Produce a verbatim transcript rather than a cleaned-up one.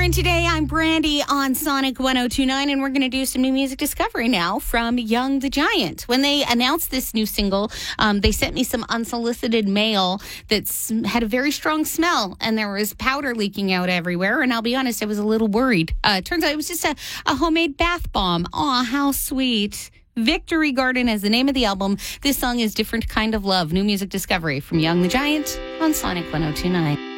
Lauren today. I'm Brandy on Sonic one oh two point nine, and we're going to do some new music discovery now from Young the Giant. When they announced this new single, um, they sent me some unsolicited mail that had a very strong smell, and there was powder leaking out everywhere, and I'll be honest, I was a little worried. Uh, turns out it was just a, a homemade bath bomb. Aw, how sweet. Victory Garden is the name of the album. This song is Different Kind of Love. New music discovery from Young the Giant on Sonic one oh two point nine.